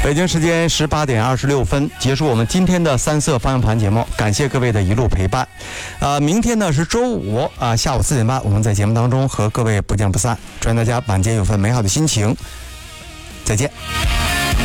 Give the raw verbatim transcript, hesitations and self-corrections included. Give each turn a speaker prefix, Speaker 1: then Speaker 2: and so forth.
Speaker 1: 北京时间十八点二十六分，结束我们今天的三色方向盘节目，感谢各位的一路陪伴。呃，明天呢是周五啊、呃，下午四点半，我们在节目当中和各位不见不散。祝愿大家晚间有份美好的心情，再见。